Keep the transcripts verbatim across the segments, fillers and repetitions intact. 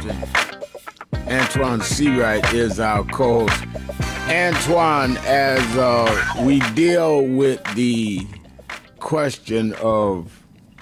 Captain Antoine Seawright is our co-host. Antoine, as uh, we deal with the question of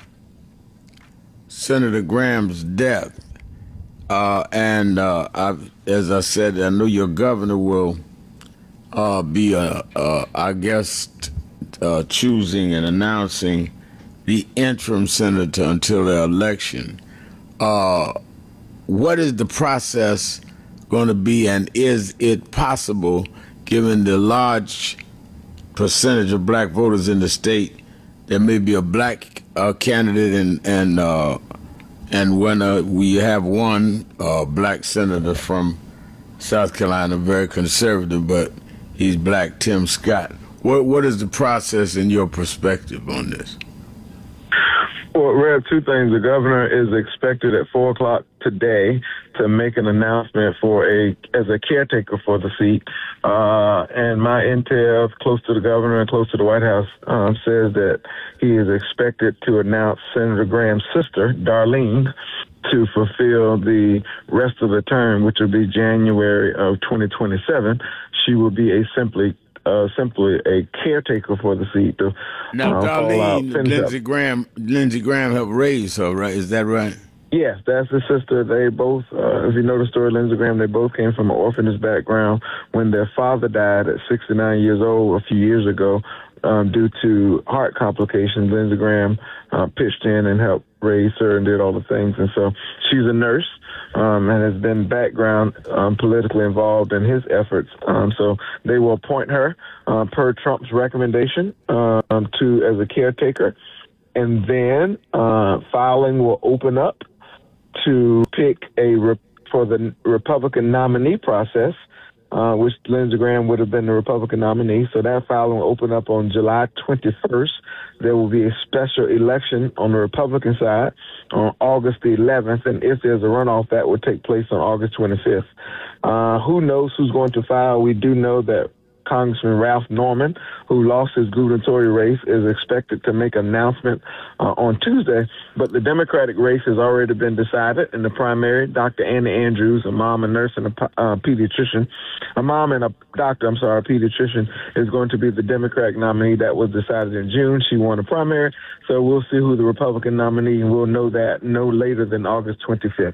Senator Graham's death, uh, and uh, I've, as I said, I know your governor will uh, be, uh, uh, I guess, uh, choosing and announcing the interim senator until the election. Uh, what is the process going to be, and is it possible, given the large percentage of black voters in the state, there may be a black uh, candidate, and and uh, and when uh, we have one uh, black senator from South Carolina, very conservative, but he's black, Tim Scott. What what is the process in your perspective on this? Well, Rev, two things. The governor is expected at four o'clock today to make an announcement for a as a caretaker for the seat. Uh, and my intel, close to the governor and close to the White House, um, says that he is expected to announce Senator Graham's sister, Darlene, to fulfill the rest of the term, which will be January of twenty twenty-seven. She will be a simply Uh, simply a caretaker for the seat. To, now, uh, Darlene, Lindsey Graham, Lindsey Graham helped raise her, right? Is that right? Yes, that's his sister. They both, uh, if you know the story, Lindsey Graham, they both came from an orphanage background. When their father died at sixty-nine years old a few years ago, um, due to heart complications, Lindsey Graham uh, pitched in and helped raise her and did all the things. And so she's a nurse. Um, and has been background um, politically involved in his efforts. Um, so they will appoint her uh, per Trump's recommendation um, to as a caretaker, and then uh, filing will open up to pick a re- for the Republican nominee process, uh, which Lindsey Graham would have been the Republican nominee. So that filing will open up on July twenty-first. There will be a special election on the Republican side on August the eleventh, and if there's a runoff, that would take place on August twenty-fifth. Uh, who knows who's going to file? We do know that Congressman Ralph Norman, who lost his gubernatorial race, is expected to make an announcement uh, on Tuesday. But the Democratic race has already been decided in the primary. Doctor Annie Andrews, a mom, a nurse, and a uh, pediatrician, a mom and a doctor, I'm sorry, a pediatrician, is going to be the Democratic nominee. That was decided in June. She won a primary. So we'll see who the Republican nominee, and we'll know that no later than August twenty-fifth.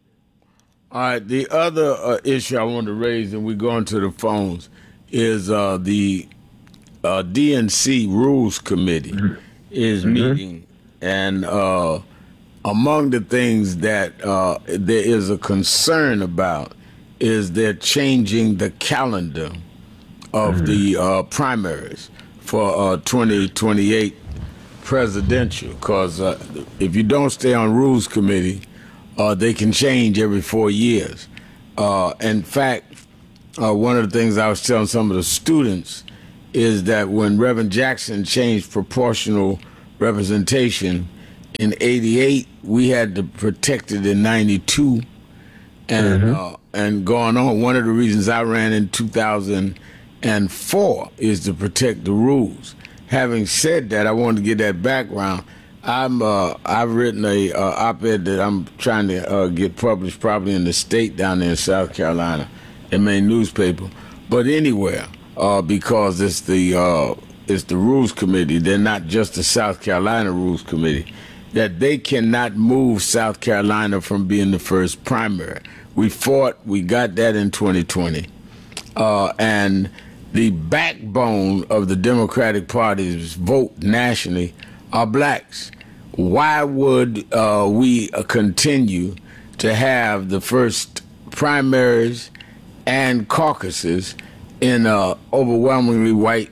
All right. The other uh, issue I want to raise, and we're going to the phones, is uh, the uh, D N C Rules Committee mm-hmm. is mm-hmm. meeting, and uh, among the things that uh, there is a concern about is they're changing the calendar of mm-hmm. the uh, primaries for uh, twenty twenty-eight presidential, because uh, if you don't stay on Rules Committee, uh, they can change every four years. Uh, in fact, Uh, one of the things I was telling some of the students is that when Reverend Jackson changed proportional representation in eighty-eight, we had to protect it in ninety-two, and mm-hmm. uh, and going on. One of the reasons I ran in two thousand four is to protect the rules. Having said that, I wanted to get that background. I'm uh, I've written a uh, op-ed that I'm trying to uh, get published probably in the state down there in South Carolina, in main newspaper, but anywhere, uh, because it's the uh, it's the Rules Committee. They're not just the South Carolina Rules Committee. That they cannot move South Carolina from being the first primary. We fought, we got that in twenty twenty, uh, and the backbone of the Democratic Party's vote nationally are blacks. Why would uh, we uh, continue to have the first primaries and caucuses in uh, overwhelmingly white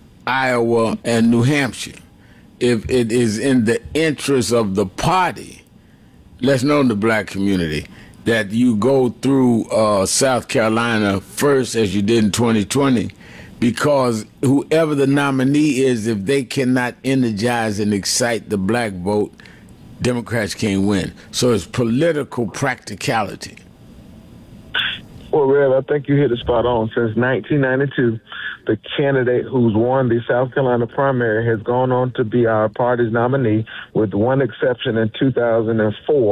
Iowa and New Hampshire? If it is in the interest of the party, let's know in the black community, that you go through uh, South Carolina first, as you did in twenty twenty, because whoever the nominee is, if they cannot energize and excite the black vote, Democrats can't win. So it's political practicality. Well, Rev, I think you hit the spot on. Since nineteen ninety-two, the candidate who's won the South Carolina primary has gone on to be our party's nominee, with one exception in two thousand four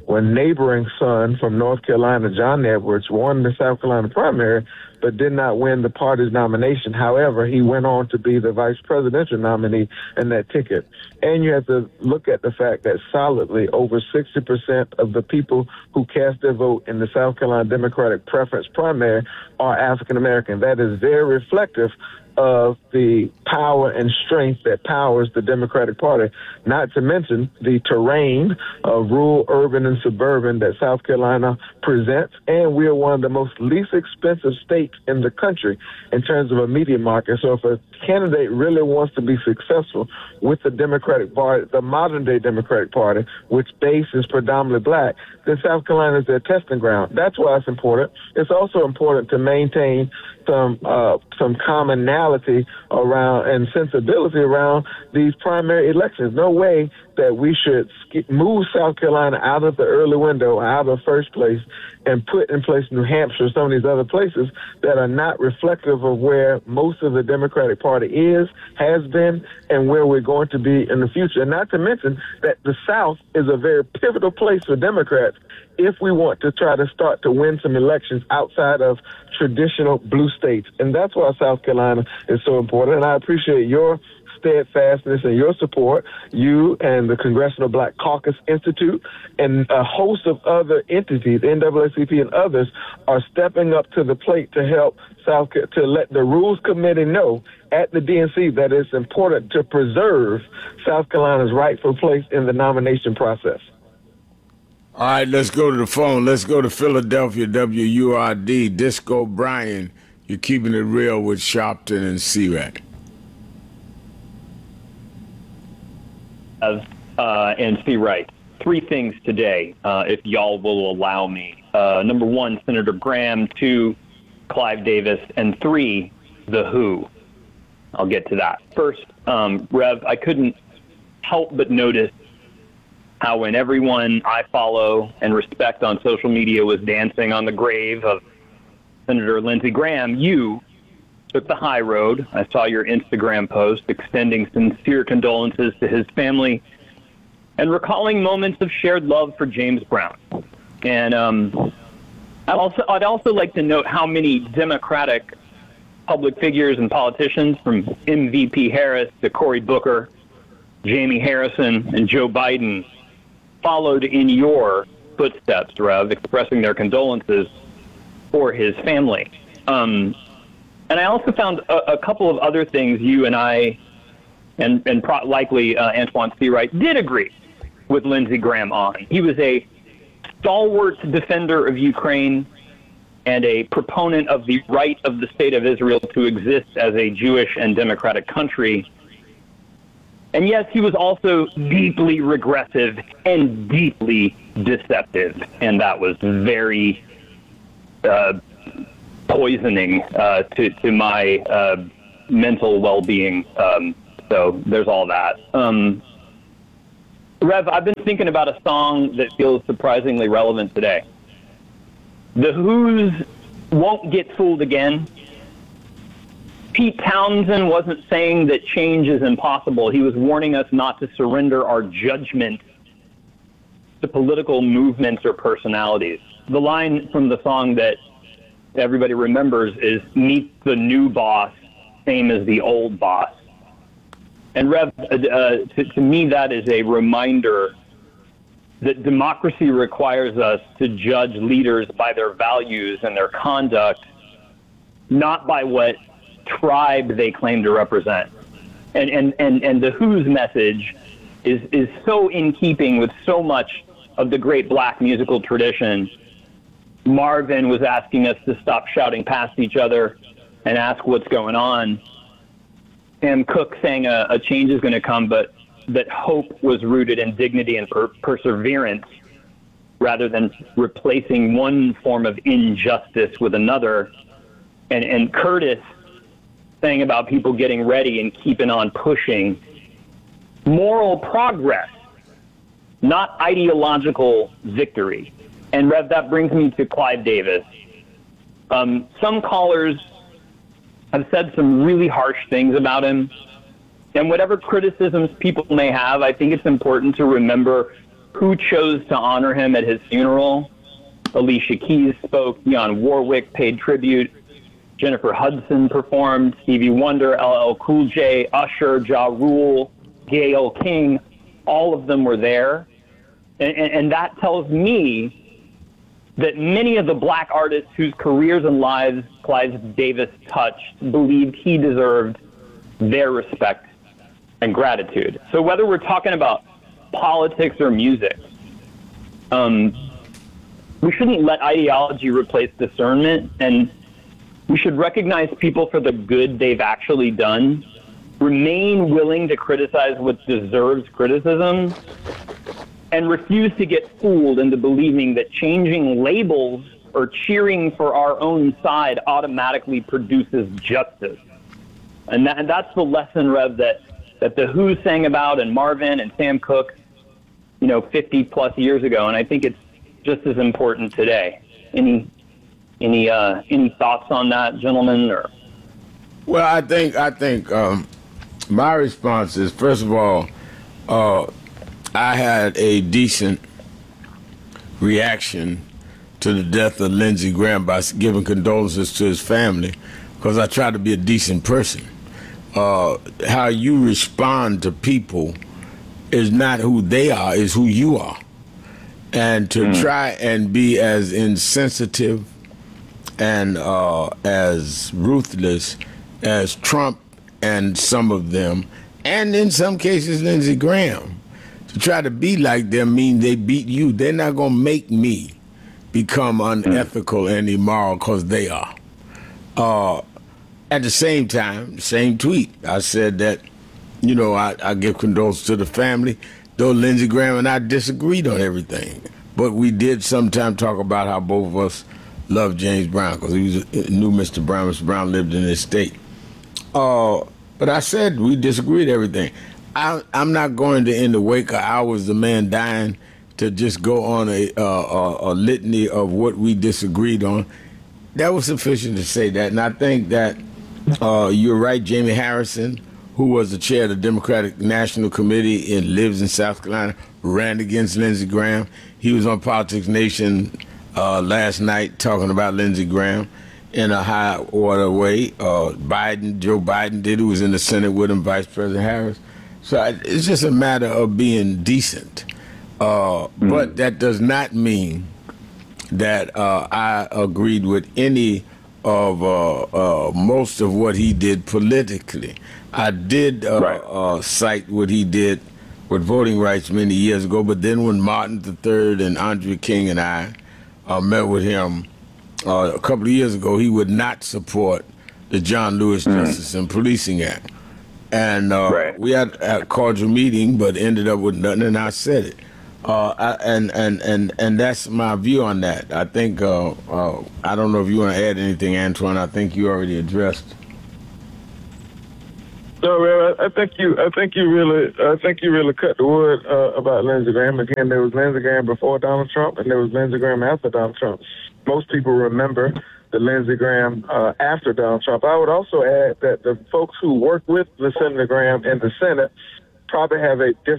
when neighboring son from North Carolina, John Edwards, won the South Carolina primary, but did not win the party's nomination. However, he went on to be the vice presidential nominee in that ticket. And you have to look at the fact that solidly over sixty percent of the people who cast their vote in the South Carolina Democratic preference primary are African American. That is very reflective of the power and strength that powers the Democratic Party, not to mention the terrain of rural, urban, and suburban that South Carolina presents. And we are one of the most least expensive states in the country in terms of a media market. So if a candidate really wants to be successful with the Democratic Party, the modern day Democratic Party, which base is predominantly black, then South Carolina is their testing ground. That's why it's important. It's also important to maintain some uh, some commonality around and sensibility around these primary elections. No way that we should sk- move South Carolina out of the early window, out of first place, and put in place New Hampshire, some of these other places that are not reflective of where most of the Democratic Party is, has been, and where we're going to be in the future. And not to mention that the South is a very pivotal place for Democrats if we want to try to start to win some elections outside of traditional blue states. And that's why South Carolina is so important. And I appreciate your steadfastness and your support, you and the Congressional Black Caucus Institute and a host of other entities, N double A C P and others, are stepping up to the plate to help South to let the Rules Committee know at the D N C that it's important to preserve South Carolina's rightful place in the nomination process. All right, let's go to the phone. Let's go to Philadelphia, W U R D. Disco Brian, you're keeping it real with Sharpton and C-Rack. Uh, and C. Wright. Three things today, uh, if y'all will allow me. Uh, number one, Senator Graham. Two, Clive Davis. And three, The Who. I'll get to that. First, um, Rev, I couldn't help but notice how when everyone I follow and respect on social media was dancing on the grave of Senator Lindsey Graham, you took the high road. I saw your Instagram post extending sincere condolences to his family and recalling moments of shared love for James Brown. And um, I'd also I'd also like to note how many Democratic public figures and politicians, from M V P Harris to Cory Booker, Jamie Harrison, and Joe Biden, followed in your footsteps, Rev, expressing their condolences for his family. Um, and I also found a, a couple of other things you and I, and, and pro- likely uh, Antoine C. Wright, did agree with Lindsey Graham on. He was a stalwart defender of Ukraine and a proponent of the right of the state of Israel to exist as a Jewish and democratic country. And yes, he was also deeply regressive and deeply deceptive, and that was very uh, poisoning uh, to, to my uh, mental well-being. Um, so there's all that. Um, Rev, I've been thinking about a song that feels surprisingly relevant today. The Who's Won't Get Fooled Again. Pete Townsend wasn't saying that change is impossible. He was warning us not to surrender our judgment to political movements or personalities. The line from the song that everybody remembers is, "Meet the new boss, same as the old boss." And Rev, uh, to, to me, that is a reminder that democracy requires us to judge leaders by their values and their conduct, not by what tribe they claim to represent. And and, and, and the Who's message is, is so in keeping with so much of the great black musical tradition. Marvin was asking us to stop shouting past each other and ask what's going on. Sam Cooke saying a, a change is going to come, but that hope was rooted in dignity and per- perseverance rather than replacing one form of injustice with another. And, and Curtis saying about people getting ready and keeping on pushing. Moral progress, not ideological victory. And Rev, that brings me to Clive Davis. Um, some callers have said some really harsh things about him. And whatever criticisms people may have, I think it's important to remember who chose to honor him at his funeral. Alicia Keys spoke, Dionne Warwick paid tribute, Jennifer Hudson performed, Stevie Wonder, L L Cool J, Usher, Ja Rule, Gayle King, all of them were there. And, and, and that tells me that many of the black artists whose careers and lives Clive Davis touched believed he deserved their respect and gratitude. So whether we're talking about politics or music, um, we shouldn't let ideology replace discernment, and we should recognize people for the good they've actually done, remain willing to criticize what deserves criticism, and refuse to get fooled into believing that changing labels or cheering for our own side automatically produces justice. And, that, and that's the lesson, Rev, that, that the Who sang about, and Marvin and Sam Cooke, you know, fifty plus years ago. And I think it's just as important today. Any any uh, any thoughts on that, gentlemen? Or well, I think I think um, my response is, first of all, uh, I had a decent reaction to the death of Lindsey Graham by giving condolences to his family, because I try to be a decent person. Uh, how you respond to people is not who they are, is who you are. And to mm. try and be as insensitive and uh, as ruthless as Trump and some of them, and in some cases Lindsey Graham, to try to be like them mean they beat you. They're not going to make me become unethical and immoral, because they are. Uh, at the same time, same tweet, I said that, you know, I, I give condolences to the family, though Lindsey Graham and I disagreed on everything. But we did sometime talk about how both of us loved James Brown, because he was, knew Mister Brown. Mister Brown lived in his state. Uh, but I said we disagreed everything. I, I'm not going to, in the wake of hours the man dying, to just go on a, uh, a, a litany of what we disagreed on. That was sufficient to say that. And I think that uh, you're right, Jamie Harrison, who was the chair of the Democratic National Committee and lives in South Carolina, ran against Lindsey Graham. He was on Politics Nation uh, last night talking about Lindsey Graham in a high order way. Uh, Biden, Joe Biden did, who was in the Senate with him, Vice President Harris. So I, it's just a matter of being decent. Uh, mm-hmm. But that does not mean that uh, I agreed with any of uh, uh, most of what he did politically. I did uh, right. uh, cite what he did with voting rights many years ago, but then when Martin the Third and Andrew King and I uh, met with him uh, a couple of years ago, he would not support the John Lewis mm. Justice and Policing Act. And uh, right. we had a cordial meeting, but ended up with nothing, and I said it. Uh, I, and, and, and, and that's my view on that. I think, uh, uh, I don't know if you want to add anything, Antoine. I think you already addressed. No, man, I think you, I think you really, I think you really cut the wood uh, about Lindsey Graham. Again, there was Lindsey Graham before Donald Trump, and there was Lindsey Graham after Donald Trump. Most people remember the Lindsey Graham uh, after Donald Trump. I would also add that the folks who work with Senator Graham in the Senate probably have a different